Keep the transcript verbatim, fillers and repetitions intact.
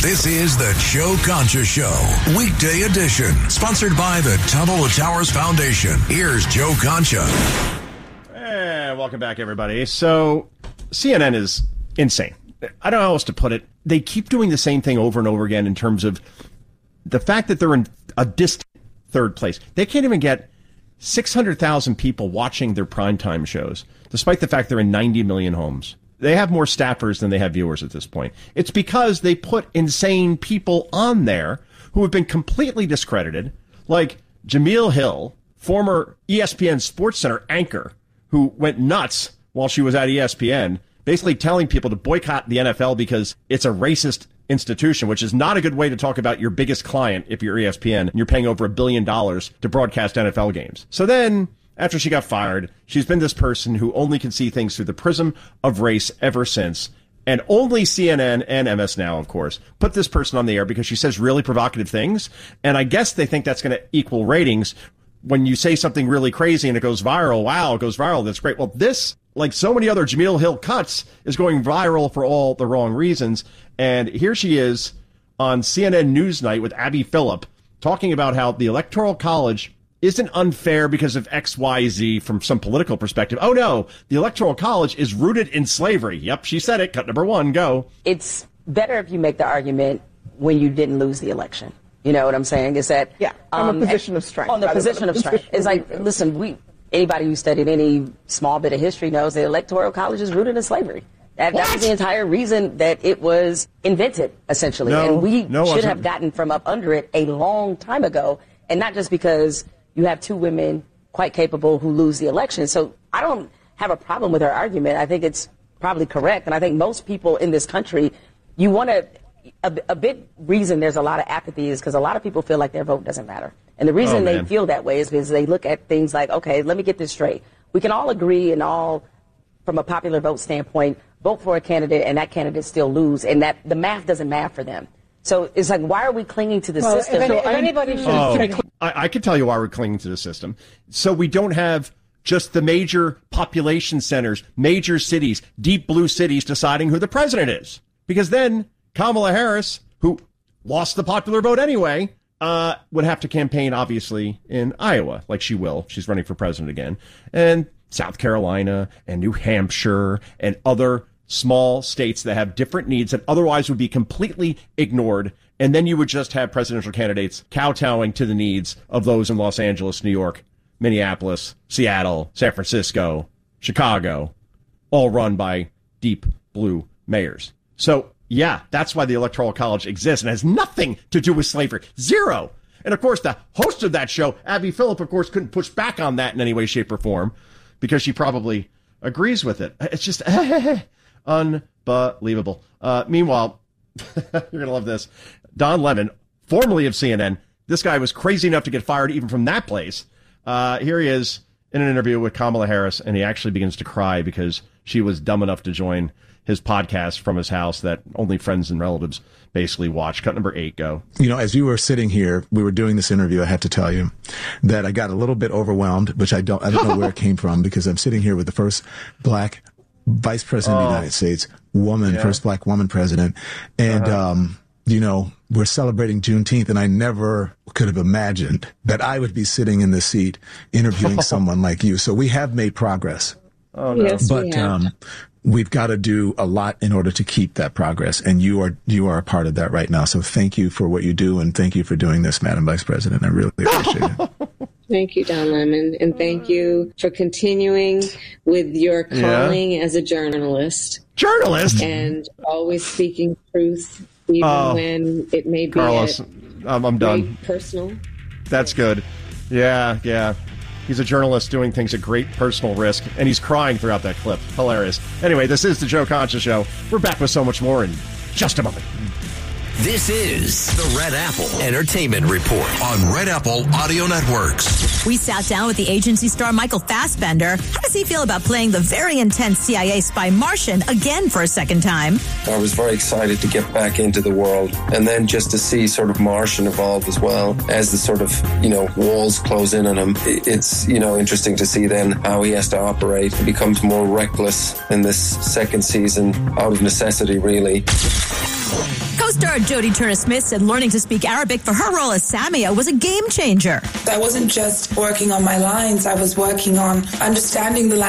This is the Joe Concha Show, weekday edition, sponsored by the Tunnel to Towers Foundation. Here's Joe Concha. And welcome back, everybody. So, C N N is insane. I don't know how else to put it. They keep doing the same thing over and over again in terms of the fact that they're in a distant third place. They can't even get six hundred thousand people watching their primetime shows, despite the fact they're in ninety million homes. They have more staffers than they have viewers at this point. It's because they put insane people on there who have been completely discredited, like Jemele Hill, former E S P N SportsCenter anchor, who went nuts while she was at E S P N, basically telling people to boycott the N F L because it's a racist institution, which is not a good way to talk about your biggest client if you're E S P N and you're paying over a billion dollars to broadcast N F L games. So then, after she got fired, she's been this person who only can see things through the prism of race ever since. And only C N N and M S Now, of course, put this person on the air because she says really provocative things. And I guess they think that's going to equal ratings. When you say something really crazy and it goes viral, wow, it goes viral, that's great. Well, this, like so many other Jemele Hill cuts, is going viral for all the wrong reasons. And here she is on C N N Newsnight with Abby Phillip talking about how the Electoral College isn't unfair because of X, Y, Z from some political perspective. Oh, no, the Electoral College is rooted in slavery. Yep, she said it. Cut number one, go. It's better if you make the argument when you didn't lose the election. You know what I'm saying? Is that yeah, from um, a position of strength. On the position of strength. It's like, listen, we anybody who studied any small bit of history knows the Electoral College is rooted in slavery. That, that was the entire reason that it was invented, essentially. No, and we no, should wasn't. have gotten from up under it a long time ago. And not just because you have two women quite capable who lose the election. So I don't have a problem with her argument. I think it's probably correct. And I think most people in this country, you want to, a, a big reason there's a lot of apathy is because a lot of people feel like their vote doesn't matter. And the reason oh, they feel that way is because they look at things like, okay, let me get this straight. We can all agree and all, from a popular vote standpoint, vote for a candidate and that candidate still lose. And that the math doesn't math for them. So it's like, why are we clinging to the well, system? If, any, if anybody should, oh, should I, I can tell you why we're clinging to the system. So we don't have just the major population centers, major cities, deep blue cities deciding who the president is. Because then Kamala Harris, who lost the popular vote anyway, uh, would have to campaign, obviously, in Iowa, like she will. She's running for president again. And South Carolina and New Hampshire and other small states that have different needs that otherwise would be completely ignored. And then you would just have presidential candidates kowtowing to the needs of those in Los Angeles, New York, Minneapolis, Seattle, San Francisco, Chicago, all run by deep blue mayors. So, yeah, that's why the Electoral College exists and has nothing to do with slavery. Zero. And, of course, the host of that show, Abby Phillip, of course, couldn't push back on that in any way, shape, or form because she probably agrees with it. It's just unbelievable. Uh, meanwhile, you're going to love this. Don Lemon, formerly of C N N, this guy was crazy enough to get fired even from that place. Uh, here he is in an interview with Kamala Harris, and he actually begins to cry because she was dumb enough to join his podcast from his house that only friends and relatives basically watch. Cut number eight, go. You know, as you were sitting here, we were doing this interview, I have to tell you that I got a little bit overwhelmed, which I don't, I don't know where it came from, because I'm sitting here with the first black vice president oh. of the United States, woman, yeah. first black woman president. And, uh-huh. um, you know, we're celebrating Juneteenth, and I never could have imagined that I would be sitting in this seat interviewing someone like you. So we have made progress. Oh, no. Yes, but we have. um, we've got to do a lot in order to keep that progress, and you are you are a part of that right now. So thank you for what you do, and thank you for doing this, Madam Vice President. I really appreciate it. Thank you, Don Lemon, and thank you for continuing with your calling yeah. as a journalist. Journalist? And always speaking truth, even oh, when it may be Carlos, at I'm, I'm done. Personal. That's good. Yeah, yeah. He's a journalist doing things at great personal risk, and he's crying throughout that clip. Hilarious. Anyway, this is the Joe Concha Show. We're back with so much more in just a moment. This is the Red Apple Entertainment Report on Red Apple Audio Networks. We sat down with the agency star Michael Fassbender. How does he feel about playing the very intense C I A spy Martian again for a second time? I was very excited to get back into the world, and then just to see sort of Martian evolve as well as the sort of, you know, walls close in on him. It's, you know, interesting to see then how he has to operate. He becomes more reckless in this second season out of necessity, really. Go Co-star Jodie Turner-Smith said learning to speak Arabic for her role as Samia was a game changer. I wasn't just working on my lines, I was working on understanding the language